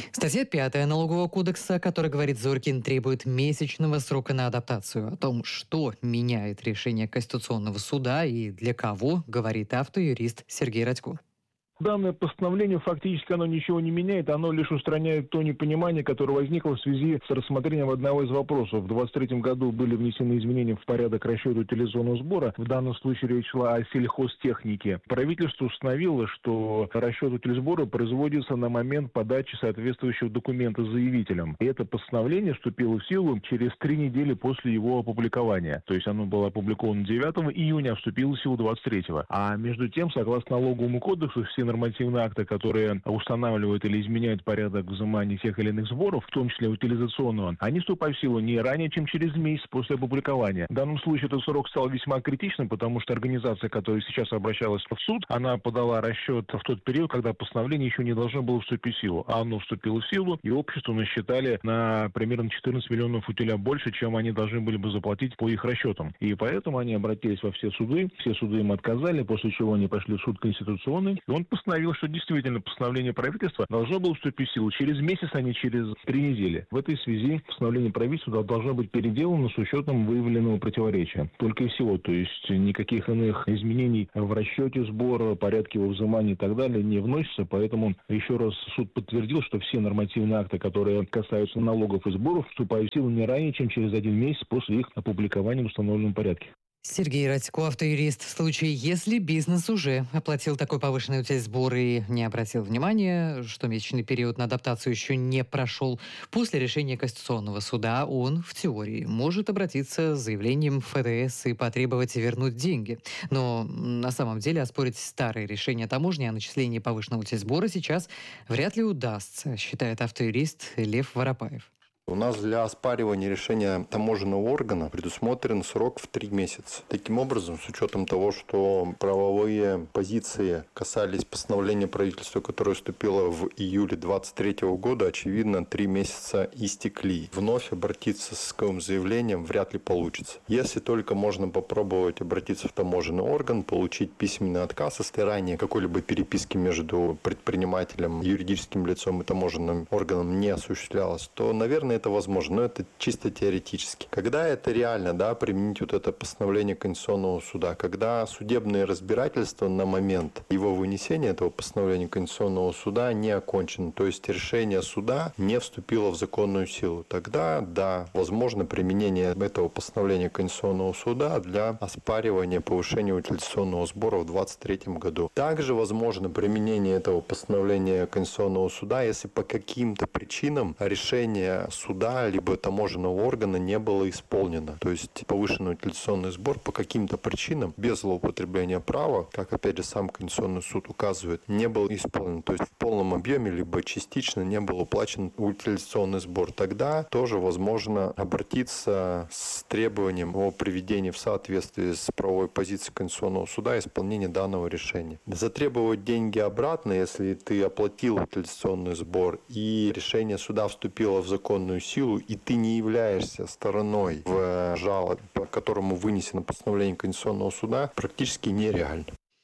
Статья пятая Налогового кодекса, который, говорит Зорькин, требует месячного срока на адаптацию. О том, что меняет решение Конституционного суда и для кого, говорит автоюрист Сергей Радько. Данное постановление фактически оно ничего не меняет, оно лишь устраняет то непонимание, которое возникло в связи с рассмотрением одного из вопросов. В двадцать третьем году были внесены изменения в порядок расчета утилизационного сбора. В данном случае речь шла о сельхозтехнике. Правительство установило, что расчет утилизбора производится на момент подачи соответствующего документа заявителем. И это постановление вступило в силу через три недели после его опубликования. То есть оно было опубликовано девятого июня, а вступило в силу двадцать третьего. А между тем, согласно Налоговому кодексу, все нормативные акты, которые устанавливают или изменяют порядок взимания тех или иных сборов, в том числе утилизационного, они вступают в силу не ранее, чем через месяц после опубликования. В данном случае этот срок стал весьма критичным, потому что организация, которая сейчас обращалась в суд, она подала расчет в тот период, когда постановление еще не должно было вступить в силу. А оно вступило в силу, и обществу насчитали на примерно четырнадцать миллионов утиля больше, чем они должны были бы заплатить по их расчетам. И поэтому они обратились во все суды, все суды им отказали, после чего они пошли в суд конституционный, и он постановил, что действительно постановление правительства должно было вступить в силу через месяц, а не через три недели. В этой связи постановление правительства должно быть переделано с учетом выявленного противоречия. Только и всего, то есть никаких иных изменений в расчете сбора, порядке его взимания и так далее не вносится, поэтому еще раз суд подтвердил, что все нормативные акты, которые касаются налогов и сборов, вступают в силу не ранее, чем через один месяц после их опубликования в установленном порядке. Сергей Радько, автоюрист. В случае, если бизнес уже оплатил такой повышенный утильсбор и не обратил внимания, что месячный период на адаптацию еще не прошел, после решения Конституционного суда он, в теории, может обратиться с заявлением в эф дэ эс и потребовать вернуть деньги. Но на самом деле оспорить старые решения таможни о начислении повышенного утильсбора сейчас вряд ли удастся, считает автоюрист Лев Воропаев. У нас для оспаривания решения таможенного органа предусмотрен срок в три месяца. Таким образом, с учетом того, что правовые позиции касались постановления правительства, которое вступило в июле двадцать третьего года, очевидно, три месяца истекли. Вновь обратиться с исковым заявлением вряд ли получится. Если только можно попробовать обратиться в таможенный орган, получить письменный отказ, если ранее какой-либо переписки между предпринимателем, юридическим лицом и таможенным органом не осуществлялось, то, наверное, это возможно, но это чисто теоретически. Когда это реально, да, применить вот это постановление Конституционного суда? Когда судебные разбирательства на момент его вынесения, этого постановления Конституционного суда, не окончено, то есть решение суда не вступило в законную силу. Тогда, да, возможно применение этого постановления Конституционного суда для оспаривания повышения утилизационного сбора в двадцать третьем году. Также возможно применение этого постановления Конституционного суда, если по каким-то причинам решение суда либо таможенного органа не было исполнено. То есть повышенный утилизационный сбор по каким-то причинам без злоупотребления права, как опять же сам Конституционный суд указывает, не был исполнен. То есть в полном объеме либо частично не был уплачен утилизационный сбор. Тогда тоже возможно обратиться с требованием о приведении в соответствии с правовой позицией Конституционного суда исполнения данного решения. Затребовать деньги обратно, если ты оплатил утилизационный сбор и решение суда вступило в законную силу, и ты не являешься стороной в жалобе, по которому вынесено постановление Конституционного суда, практически нереально.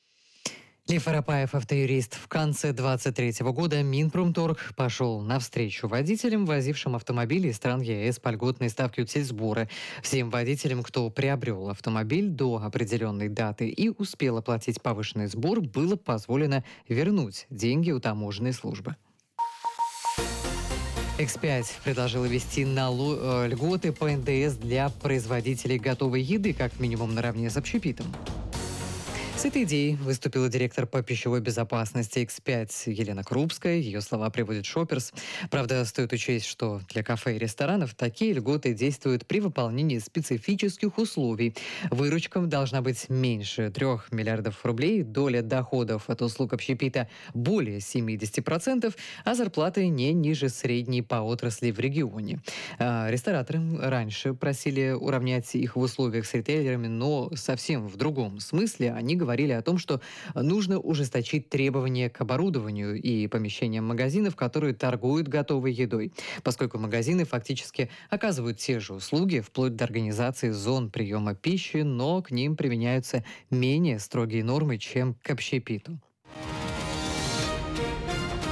Лев Воропаев, автоюрист. В конце двадцать третьего года Минпромторг пошел навстречу водителям, возившим автомобили из стран е эс по льготной ставке утильсбора. Всем водителям, кто приобрел автомобиль до определенной даты и успел оплатить повышенный сбор, было позволено вернуть деньги у таможенной службы. икс пять предложила ввести налог, льготы по эн дэ эс для производителей готовой еды, как минимум наравне с общепитом. С этой идеей выступила директор по пищевой безопасности икс пять Елена Крупская. Ее слова приводит Шопперс. Правда, стоит учесть, что для кафе и ресторанов такие льготы действуют при выполнении специфических условий. Выручка должна быть меньше трех миллиардов рублей, доля доходов от услуг общепита более семьдесят процентов, а зарплаты не ниже средней по отрасли в регионе. А рестораторы раньше просили уравнять их в условиях с ритейлерами, но совсем в другом смысле. Они говорили говорили о том, что нужно ужесточить требования к оборудованию и помещениям магазинов, которые торгуют готовой едой, поскольку магазины фактически оказывают те же услуги, вплоть до организации зон приема пищи, но к ним применяются менее строгие нормы, чем к общепиту.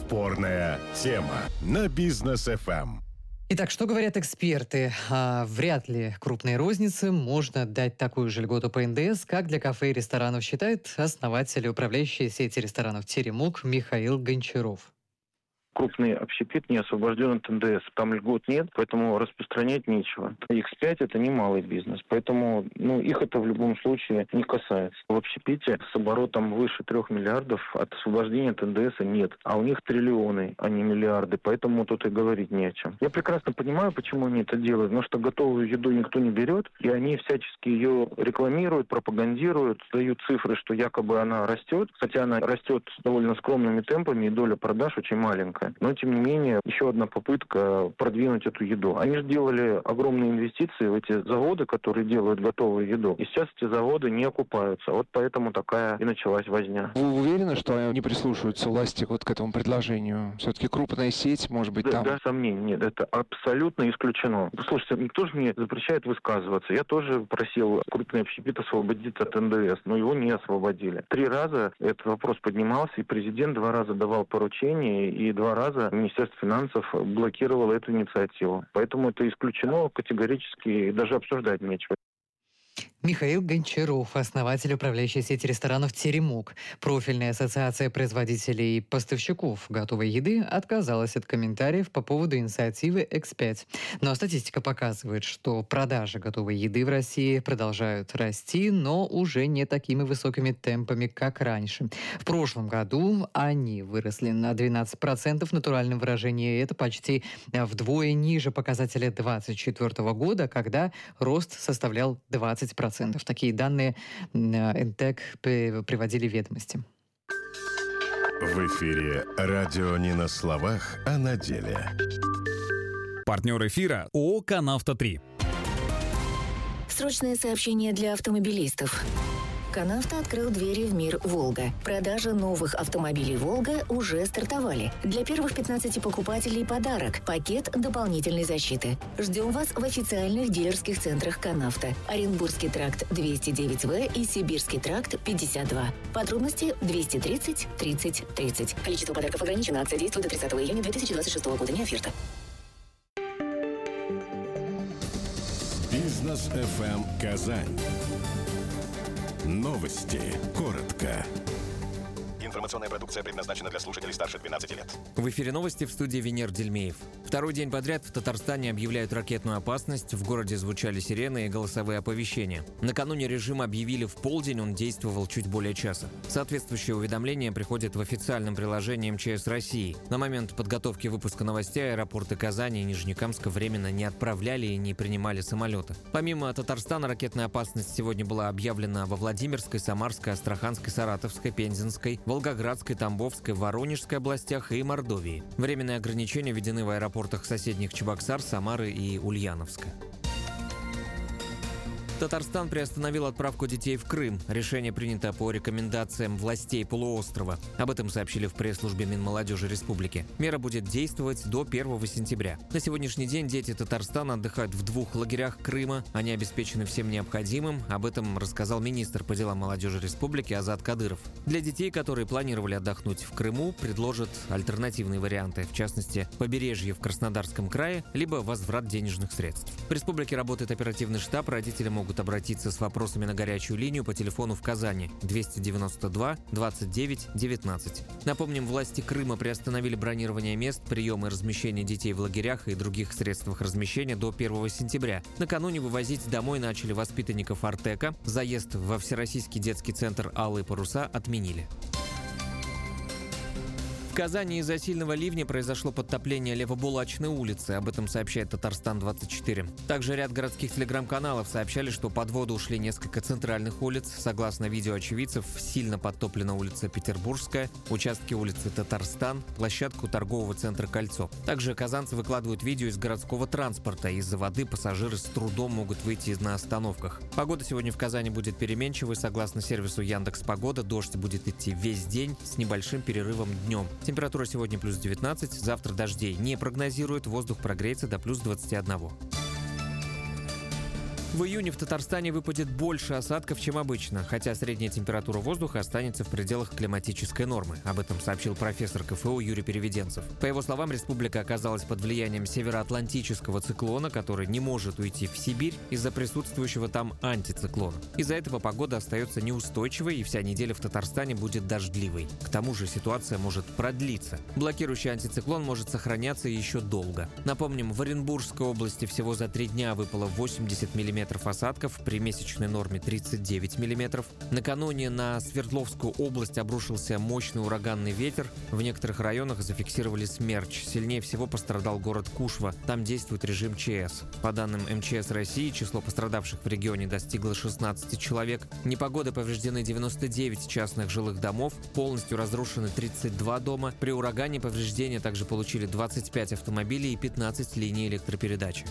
Спорная тема на Бизнес эф эм. Итак, что говорят эксперты? А, вряд ли крупной рознице можно дать такую же льготу по эн дэ эс, как для кафе и ресторанов, считает основатель и управляющий сети ресторанов «Теремок» Михаил Гончаров. Крупный общепит не освобожден от эн дэ эс. Там льгот нет, поэтому распространять нечего. икс пять это не малый бизнес, поэтому ну, их это в любом случае не касается. В общепите с оборотом выше трех миллиардов от освобождения от эн дэ эс нет. А у них триллионы, а не миллиарды, поэтому тут и говорить не о чем. Я прекрасно понимаю, почему они это делают, потому что готовую еду никто не берет, и они всячески ее рекламируют, пропагандируют, дают цифры, что якобы она растет, хотя она растет довольно скромными темпами, и доля продаж очень маленькая. Но, тем не менее, еще одна попытка продвинуть эту еду. Они же делали огромные инвестиции в эти заводы, которые делают готовую еду. И сейчас эти заводы не окупаются. Вот поэтому такая и началась возня. Вы уверены, что они прислушиваются власти вот к этому предложению? Все-таки крупная сеть, может быть, да, там... Да, сомнений нет. Это абсолютно исключено. Слушайте, никто же мне запрещает высказываться. Я тоже просил крупный общепит освободить от эн дэ эс, но его не освободили. Три раза этот вопрос поднимался, и президент два раза давал поручения, и два раза Министерство финансов блокировало эту инициативу. Поэтому это исключено категорически, и даже обсуждать нечего. Михаил Гончаров, основатель управляющей сети ресторанов «Теремок». Профильная ассоциация производителей и поставщиков готовой еды отказалась от комментариев по поводу инициативы икс пять. Но статистика показывает, что продажи готовой еды в России продолжают расти, но уже не такими высокими темпами, как раньше. В прошлом году они выросли на двенадцать процентов в натуральном выражении. Это почти вдвое ниже показателя две тысячи двадцать четвёртого года, когда рост составлял двадцать процентов. Такие данные эн тэ ка приводили ведомости. В эфире радио не на словах, а на деле. Партнер эфира ООО «Канавто три». Срочное сообщение для автомобилистов. «Канавто» открыл двери в мир «Волга». Продажи новых автомобилей «Волга» уже стартовали. Для первых пятнадцати покупателей подарок – пакет дополнительной защиты. Ждем вас в официальных дилерских центрах «Канавто». Оренбургский тракт двести девять вэ и Сибирский тракт пятьдесят два. Подробности двести тридцать тридцать тридцать. Количество подарков ограничено. Акция действует до тридцатого июня две тысячи двадцать шестого года. Не оферта. Бизнес эф эм Казань. Новости. Коротко. Информационная продукция предназначена для слушателей старше двенадцати лет. В эфире новости, в студии Венер Дельмеев. Второй день подряд в Татарстане объявляют ракетную опасность. В городе звучали сирены и голосовые оповещения. Накануне режим объявили в полдень, он действовал чуть более часа. Соответствующее уведомление приходит в официальном приложении эм че эс России. На момент подготовки выпуска новостей аэропорты Казани и Нижнекамска временно не отправляли и не принимали самолеты. Помимо Татарстана, ракетная опасность сегодня была объявлена во Владимирской, Самарской, Астраханской, Саратовской, Пензенской, Волгоградской, Тамбовской, Воронежской областях и Мордовии. Временные ограничения введены в аэропортах соседних Чебоксар, Самары и Ульяновска. Татарстан приостановил отправку детей в Крым. Решение принято по рекомендациям властей полуострова. Об этом сообщили в пресс-службе Минмолодежи Республики. Мера будет действовать до первого сентября. На сегодняшний день дети Татарстана отдыхают в двух лагерях Крыма. Они обеспечены всем необходимым. Об этом рассказал министр по делам молодежи Республики Азат Кадыров. Для детей, которые планировали отдохнуть в Крыму, предложат альтернативные варианты. В частности, побережье в Краснодарском крае, либо возврат денежных средств. В республике работает оперативный штаб. Родители могут могут обратиться с вопросами на горячую линию по телефону в Казани двести девяносто два двадцать девять девятнадцать. Напомним, власти Крыма приостановили бронирование мест, приема и размещения детей в лагерях и других средствах размещения до первого сентября. Накануне вывозить домой начали воспитанников Артека. Заезд во Всероссийский детский центр «Алые паруса» отменили. В Казани из-за сильного ливня произошло подтопление Левобулачной улицы. Об этом сообщает Татарстан двадцать четыре. Также ряд городских телеграм-каналов сообщали, что под воду ушли несколько центральных улиц. Согласно видео очевидцев, сильно подтоплена улица Петербургская, участки улицы Татарстан, площадку торгового центра «Кольцо». Также казанцы выкладывают видео из городского транспорта. Из-за воды пассажиры с трудом могут выйти на остановках. Погода сегодня в Казани будет переменчивой. Согласно сервису Яндекс.Погода, дождь будет идти весь день с небольшим перерывом днем. Температура сегодня плюс девятнадцать, завтра дождей не прогнозируют, воздух прогреется до плюс двадцати одного. В июне в Татарстане выпадет больше осадков, чем обычно, хотя средняя температура воздуха останется в пределах климатической нормы. Об этом сообщил профессор ка эф у Юрий Переведенцев. По его словам, республика оказалась под влиянием североатлантического циклона, который не может уйти в Сибирь из-за присутствующего там антициклона. Из-за этого погода остается неустойчивой, и вся неделя в Татарстане будет дождливой. К тому же ситуация может продлиться. Блокирующий антициклон может сохраняться еще долго. Напомним, в Оренбургской области всего за три дня выпало восемьдесят миллиметров осадков при месячной норме тридцать девять миллиметров. Накануне на Свердловскую область обрушился мощный ураганный ветер. В некоторых районах зафиксировали смерч. Сильнее всего пострадал город Кушва. Там действует режим ЧС. По данным эм че эс России, число пострадавших в регионе достигло шестнадцати человек. Непогодой повреждены девяносто девять частных жилых домов. Полностью разрушены тридцать два дома. При урагане повреждения также получили двадцать пять автомобилей и пятнадцать линий электропередачи.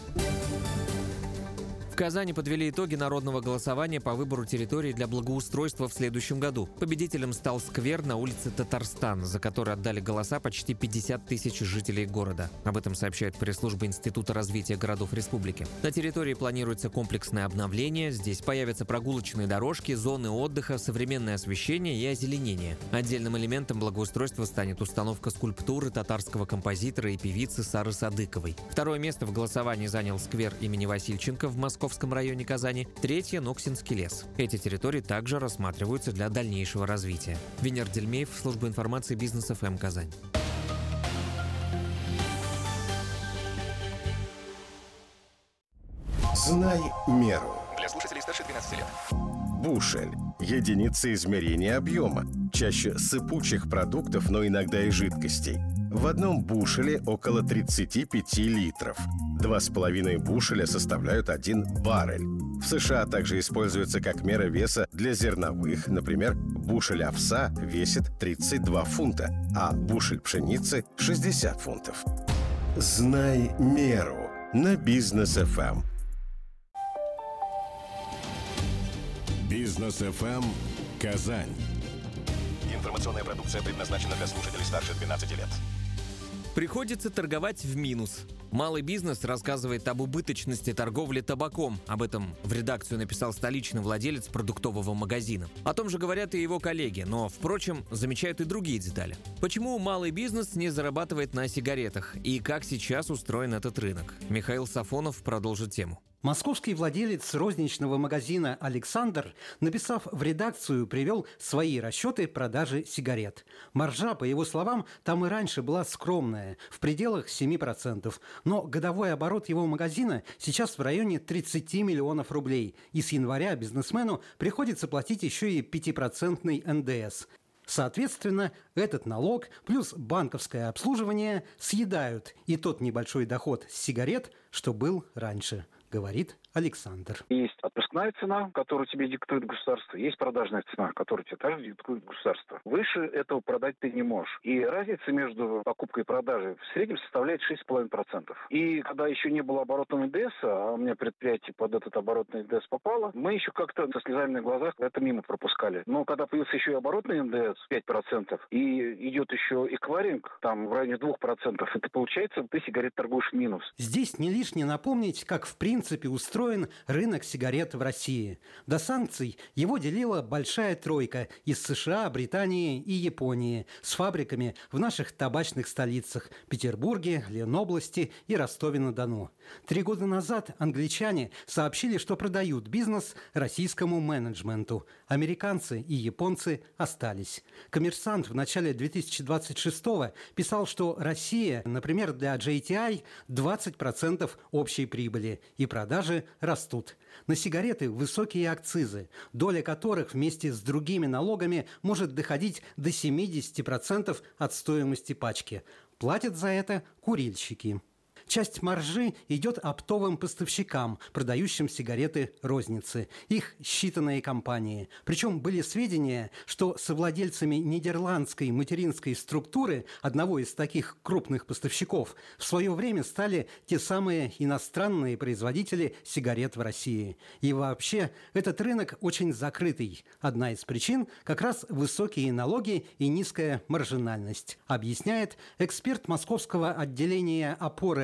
В Казани подвели итоги народного голосования по выбору территории для благоустройства в следующем году. Победителем стал сквер на улице Татарстан, за который отдали голоса почти пятьдесят тысяч жителей города. Об этом сообщает пресс-служба Института развития городов республики. На территории планируется комплексное обновление. Здесь появятся прогулочные дорожки, зоны отдыха, современное освещение и озеленение. Отдельным элементом благоустройства станет установка скульптуры татарского композитора и певицы Сары Садыковой. Второе место в голосовании занял сквер имени Васильченко в Москве. В Московском районе Казани, третье – Ноксинский лес. Эти территории также рассматриваются для дальнейшего развития. Венер Дельмеев, служба информации Бизнес эф эм Казань. Знай меру. Для слушателей старше двенадцати лет. Бушель – единица измерения объема, чаще сыпучих продуктов, но иногда и жидкостей. В одном бушеле около тридцати пяти литров. Два с половиной бушеля составляют один баррель. В США также используется как мера веса для зерновых. Например, бушель овса весит тридцать два фунта, а бушель пшеницы – шестьдесят фунтов. Знай меру на Бизнес эф эм. Бизнес эф эм Казань. Информационная продукция предназначена для слушателей старше двенадцати лет. Приходится торговать в минус. Малый бизнес рассказывает об убыточности торговли табаком. Об этом в редакцию написал столичный владелец продуктового магазина. О том же говорят и его коллеги, но, впрочем, замечают и другие детали. Почему малый бизнес не зарабатывает на сигаретах? И как сейчас устроен этот рынок? Михаил Сафонов продолжит тему. Московский владелец розничного магазина «Александр», написав в редакцию, привел свои расчеты продажи сигарет. Маржа, по его словам, там и раньше была скромная, в пределах семи процентов. Но годовой оборот его магазина сейчас в районе тридцати миллионов рублей. И с января бизнесмену приходится платить еще и пятипроцентный эн дэ эс. Соответственно, этот налог плюс банковское обслуживание съедают и тот небольшой доход с сигарет, что был раньше, говорит Александр. Есть отпускная цена, которую тебе диктует государство, есть продажная цена, которую тебе также диктует государство. Выше этого продать ты не можешь. И разница между покупкой и продажей в среднем составляет шесть целых пять десятых процента. И когда еще не было оборотного эн дэ эс, а у меня предприятие под этот оборотный эн дэ эс попало, мы еще как-то со слезами на глазах это мимо пропускали. Но когда появился еще и оборотный эн дэ эс пять процентов и идет еще эквайринг, там в районе двух процентов, это получается, ты сигарет торгуешь в минус. Здесь не лишне напомнить, как в принципе устроен рынок сигарет в России. До санкций его делила большая тройка из США, Британии и Японии с фабриками в наших табачных столицах – Петербурге, Ленобласти и Ростове-на-Дону. Три года назад англичане сообщили, что продают бизнес российскому менеджменту. Американцы и японцы остались. «Коммерсант» в начале две тысячи двадцать шестого писал, что Россия, например, для джей ти ай двадцать процентов общей прибыли и продажи растут. На сигареты высокие акцизы, доля которых вместе с другими налогами может доходить до семидесяти процентов от стоимости пачки. Платят за это курильщики. Часть маржи идет оптовым поставщикам, продающим сигареты розницы. Их считанные компании. Причем были сведения, что совладельцами нидерландской материнской структуры, одного из таких крупных поставщиков, в свое время стали те самые иностранные производители сигарет в России. И вообще, этот рынок очень закрытый. Одна из причин – как раз высокие налоги и низкая маржинальность, объясняет эксперт московского отделения опоры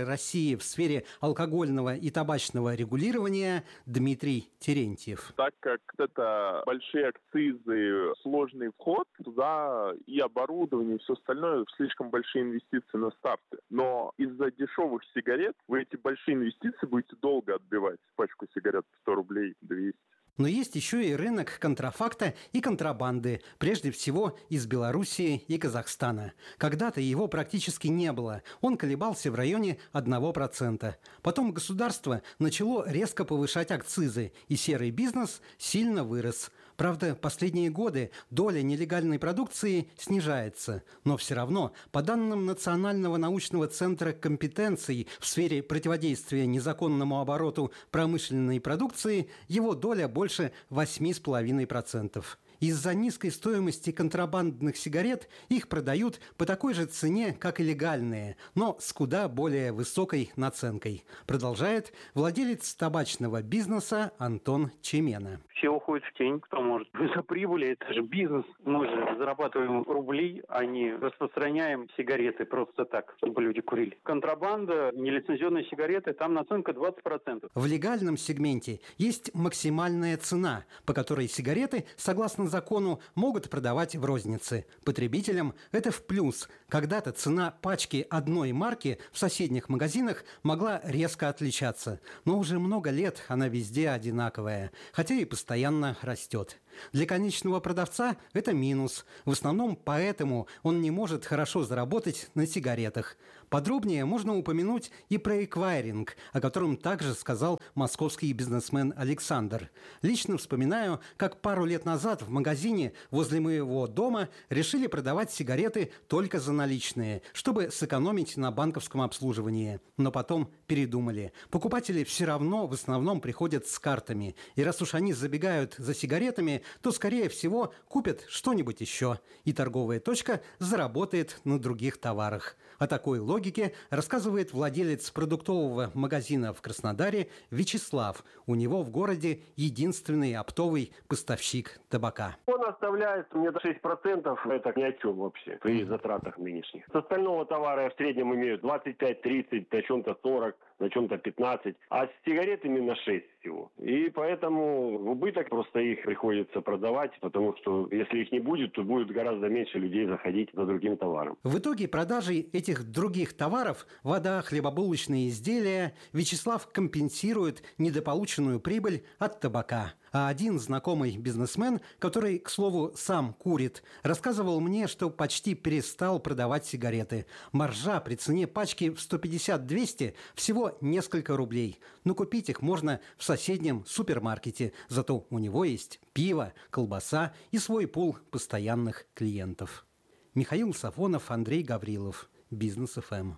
России в сфере алкогольного и табачного регулирования Дмитрий Терентьев. Так как это большие акцизы, сложный вход туда и оборудование, и все остальное, слишком большие инвестиции на старте. Но из-за дешевых сигарет вы эти большие инвестиции будете долго отбивать. Пачку сигарет сто рублей, двести. Но есть еще и рынок контрафакта и контрабанды, прежде всего из Белоруссии и Казахстана. Когда-то его практически не было, он колебался в районе одного процента. Потом государство начало резко повышать акцизы, и серый бизнес сильно вырос. Правда, последние годы доля нелегальной продукции снижается, но все равно, по данным Национального научного центра компетенций в сфере противодействия незаконному обороту промышленной продукции, его доля больше восемь целых пять десятых процента. Из-за низкой стоимости контрабандных сигарет их продают по такой же цене, как и легальные, но с куда более высокой наценкой. Продолжает владелец табачного бизнеса Антон Чемена. Все уходят в тень, кто может. За прибыли, это же бизнес. Мы же зарабатываем рубли, а не распространяем сигареты просто так, чтобы люди курили. Контрабанда, нелицензионные сигареты, там наценка двадцать процентов. В легальном сегменте есть максимальная цена, по которой сигареты, согласно закону, могут продавать в рознице. Потребителям это в плюс. Когда-то цена пачки одной марки в соседних магазинах могла резко отличаться. Но уже много лет она везде одинаковая, хотя и постоянно растет. Для конечного продавца это минус. В основном поэтому он не может хорошо заработать на сигаретах. Подробнее можно упомянуть и про эквайринг, о котором также сказал московский бизнесмен Александр. Лично вспоминаю, как пару лет назад в магазине возле моего дома решили продавать сигареты только за наличные, чтобы сэкономить на банковском обслуживании. Но потом передумали. Покупатели все равно в основном приходят с картами. И раз уж они забегают за сигаретами, то, скорее всего, купят что-нибудь еще. И торговая точка заработает на других товарах. О такой логике рассказывает владелец продуктового магазина в Краснодаре Вячеслав. У него в городе единственный оптовый поставщик табака. Он оставляет мне шесть процентов, это ни о чем вообще при затратах нынешних. С остального товара я в среднем имею двадцать пять тридцать, на чем-то сорок, на чем-то пятнадцать, а с сигаретами на шесть всего. И поэтому в убыток просто их приходится продавать, потому что если их не будет, то будет гораздо меньше людей заходить за другим товаром. В итоге продажи этих других товаров, вода, хлебобулочные изделия, Вячеслав компенсирует недополученную прибыль от табака. А один знакомый бизнесмен, который, к слову, сам курит, рассказывал мне, что почти перестал продавать сигареты. Маржа при цене пачки в сто пятьдесят - двести всего несколько рублей. Но купить их можно в соседнем супермаркете. Зато у него есть пиво, колбаса и свой пул постоянных клиентов. Михаил Сафонов, Андрей Гаврилов. Бизнес эф эм.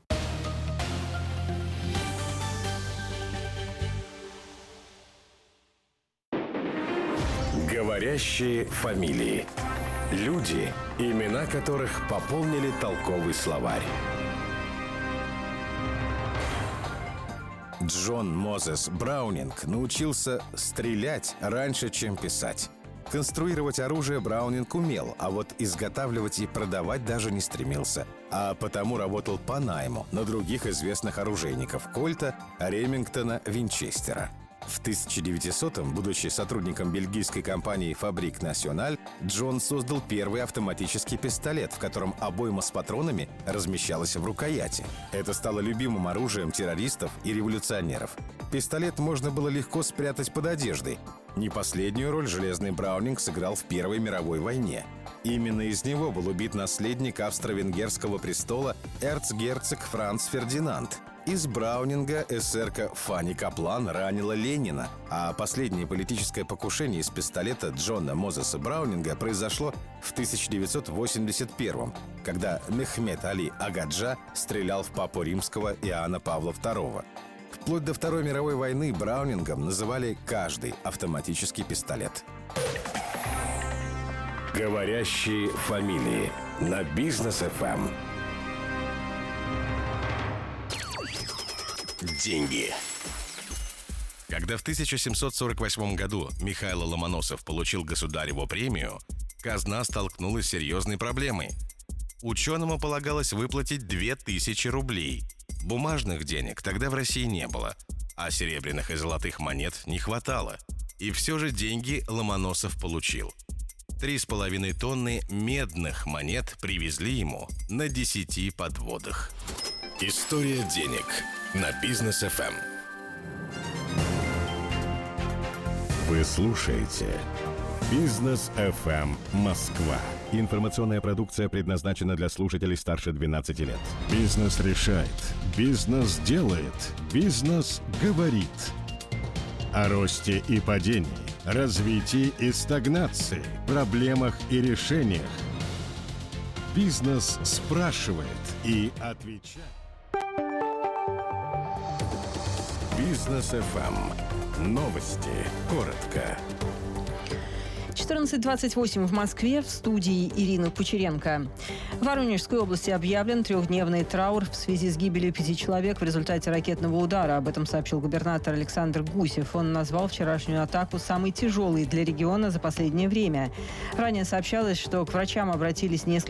Говорящие фамилии. Люди, имена которых пополнили толковый словарь. Джон Мозес Браунинг научился стрелять раньше, чем писать. Конструировать оружие Браунинг умел, а вот изготавливать и продавать даже не стремился. А потому работал по найму на других известных оружейников Кольта, Ремингтона, Винчестера. В тысяча девятисотом, будучи сотрудником бельгийской компании «Фабрик Националь», Джон создал первый автоматический пистолет, в котором обойма с патронами размещалась в рукояти. Это стало любимым оружием террористов и революционеров. Пистолет можно было легко спрятать под одеждой. Не последнюю роль железный Браунинг сыграл в Первой мировой войне. Именно из него был убит наследник австро-венгерского престола эрцгерцог Франц Фердинанд. Из Браунинга эсерка Фанни Каплан ранила Ленина, а последнее политическое покушение из пистолета Джона Мозеса Браунинга произошло в тысяча девятьсот восемьдесят первом, когда Мехмед Али Агаджа стрелял в папу римского Иоанна Павла второго. Вплоть до Второй мировой войны Браунингом называли каждый автоматический пистолет. Говорящие фамилии на Бизнес эф эм. Деньги. Когда в тысяча семьсот сорок восьмом году Михаил Ломоносов получил государеву премию, казна столкнулась с серьезной проблемой. Ученому полагалось выплатить две тысячи рублей. Бумажных денег тогда в России не было, а серебряных и золотых монет не хватало. И все же деньги Ломоносов получил. Три с половиной тонны медных монет привезли ему на десяти подводах. История денег на Бизнес эф эм. Вы слушаете Бизнес эф эм Москва. Информационная продукция предназначена для слушателей старше двенадцати лет. Бизнес решает. Бизнес делает. Бизнес говорит. О росте и падении, развитии и стагнации, проблемах и решениях. Бизнес спрашивает и отвечает. Бизнес эф эм. Новости. Коротко. четырнадцать двадцать восемь в Москве, в студии Ирина Кучеренко. В Воронежской области объявлен трехдневный траур в связи с гибелью пяти человек в результате ракетного удара. Об этом сообщил губернатор Александр Гусев. Он назвал вчерашнюю атаку самой тяжелой для региона за последнее время. Ранее сообщалось, что к врачам обратились несколько